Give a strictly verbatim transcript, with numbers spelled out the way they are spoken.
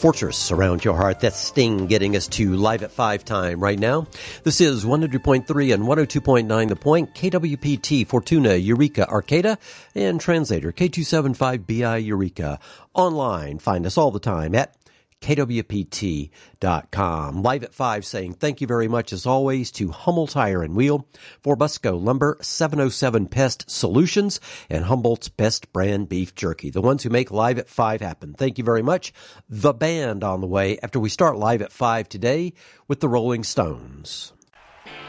Fortress around your heart. That's Sting getting us to Live at five time right now. This is one hundred point three and one oh two point nine The Point, K W P T, Fortuna, Eureka, Arcata, and translator K two seventy-five B I Eureka. Online, find us all the time at K W P T dot com. Live at five saying thank you very much as always to Hummel Tire and Wheel, for Busco Lumber, seven oh seven Pest Solutions, and Humboldt's Best Brand Beef Jerky, the ones who make Live at five happen. Thank you very much. The band on the way after we start Live at five today with the Rolling Stones.